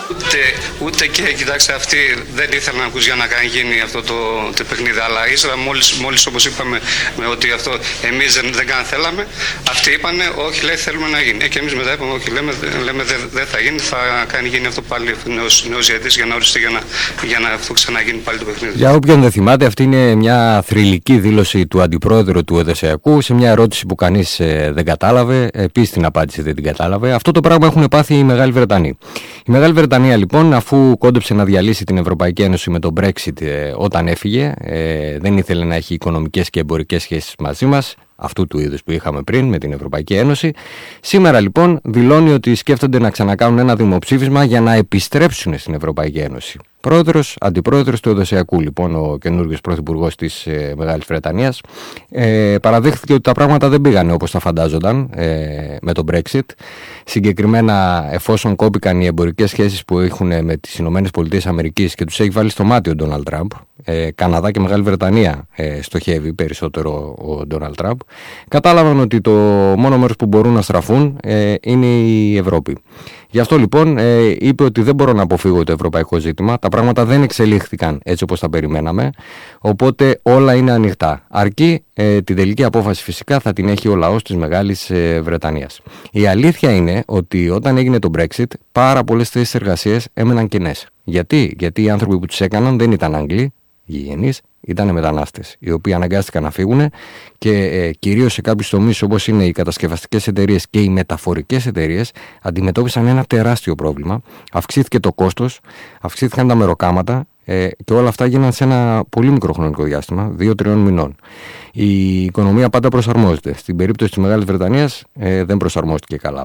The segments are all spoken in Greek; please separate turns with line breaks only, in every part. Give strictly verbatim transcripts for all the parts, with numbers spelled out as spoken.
Ούτε, ούτε και, κοιτάξτε, αυτοί δεν ήθελαν να ακούσουν για να κάνει γίνει αυτό το, το παιχνίδι. Αλλά ύστερα, μόλις, μόλις όπως είπαμε, με ότι αυτό εμείς δεν, δεν καν θέλαμε, αυτοί είπανε, όχι, λέει, θέλουμε να γίνει. Ε, και εμείς μετά είπαμε, όχι, λέμε, λέμε δεν δε θα γίνει, θα κάνει γίνει αυτό πάλι νέος, νέος διαιτητής για να οριστεί, για να, για να αυτό ξαναγίνει πάλι το παιχνίδι.
Για όποιον δεν θυμάται, αυτή είναι μια θρυλική δήλωση του αντιπρόεδρου του Οδεσσεακού σε μια ερώτηση που κανείς ε, δεν κατάλαβε. Επίσης την απάντηση δεν την κατάλαβε. Αυτό το πράγμα έχουν πάθει οι Μεγάλοι Βρετανοί. Η Μεγάλη Βρετανία λοιπόν, αφού κόντεψε να διαλύσει την Ευρωπαϊκή Ένωση με τον Brexit ε, όταν έφυγε, ε, δεν ήθελε να έχει οικονομικές και εμπορικές σχέσεις μαζί μας, αυτού του είδους που είχαμε πριν με την Ευρωπαϊκή Ένωση. Σήμερα λοιπόν δηλώνει ότι σκέφτονται να ξανακάνουν ένα δημοψήφισμα για να επιστρέψουν στην Ευρωπαϊκή Ένωση. Πρόεδρος, αντιπρόεδρος του Οδεσσεακού, λοιπόν, ο καινούργιος πρωθυπουργός της ε, Μεγάλης Βρετανίας, ε, παραδέχθηκε ότι τα πράγματα δεν πήγανε όπως τα φαντάζονταν ε, με το Brexit. Συγκεκριμένα, εφόσον κόπηκαν οι εμπορικές σχέσεις που έχουν με τις Ηνωμένες Πολιτείες Αμερικής και τους έχει βάλει στο μάτι ο Ντόναλντ Τραμπ, ε, Καναδά και Μεγάλη Βρετανία ε, στοχεύει περισσότερο ο Ντόναλντ Τραμπ, κατάλαβαν ότι το μόνο μέρος που μπορούν να στραφούν ε, είναι η Ευρώπη. Γι' αυτό λοιπόν ε, είπε ότι δεν μπορώ να αποφύγω το ευρωπαϊκό ζήτημα, τα πράγματα δεν εξελίχθηκαν έτσι όπως τα περιμέναμε, οπότε όλα είναι ανοιχτά. Αρκεί ε, την τελική απόφαση φυσικά θα την έχει ο λαός της Μεγάλης ε, Βρετανίας. Η αλήθεια είναι ότι όταν έγινε το Brexit, πάρα πολλές θέσεις εργασίας έμεναν κενές. Γιατί? Γιατί οι άνθρωποι που τους έκαναν δεν ήταν Άγγλοι, γηγενείς, ήταν μετανάστες, οι οποίοι αναγκάστηκαν να φύγουν και ε, κυρίως σε κάποιους τομείς όπως είναι οι κατασκευαστικές εταιρείες και οι μεταφορικές εταιρείες αντιμετώπισαν ένα τεράστιο πρόβλημα. Αυξήθηκε το κόστος, αυξήθηκαν τα μεροκάματα ε, και όλα αυτά γίνανε σε ένα πολύ μικρό χρονικό διάστημα, δύο τριών μηνών. Η οικονομία πάντα προσαρμόζεται. Στην περίπτωση της Μεγάλης Βρετανίας ε, δεν προσαρμόστηκε καλά.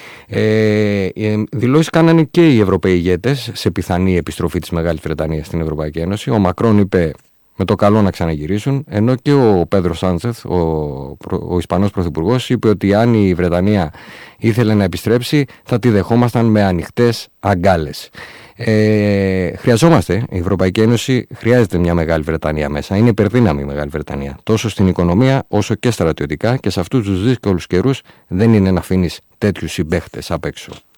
Ε, δηλώσεις κάνανε και οι Ευρωπαίοι ηγέτες σε πιθανή επιστροφή της Μεγάλης Βρετανίας στην Ευρωπαϊκή Ένωση. Ο Μακρόν είπε με το καλό να ξαναγυρίσουν, ενώ και ο Πέδρο Σάντσεθ, ο, ο Ισπανός Πρωθυπουργός, είπε ότι αν η Βρετανία ήθελε να επιστρέψει θα τη δεχόμασταν με ανοιχτές αγκάλες. Ε, χρειαζόμαστε, η Ευρωπαϊκή Ένωση χρειάζεται μια Μεγάλη Βρετανία μέσα. Είναι υπερδύναμη η Μεγάλη Βρετανία, τόσο στην οικονομία όσο και στρατιωτικά, και σε αυτούς τους δύσκολους καιρούς δεν είναι να αφήνεις τέτοιους συμπαίχτες απ' έξω.